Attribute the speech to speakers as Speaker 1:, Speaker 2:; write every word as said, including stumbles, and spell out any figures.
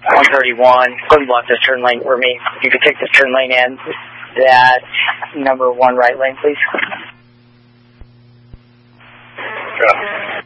Speaker 1: one thirty-one, going left this turn lane for me. If you could take this turn lane in, that number one right lane, please.
Speaker 2: Yeah.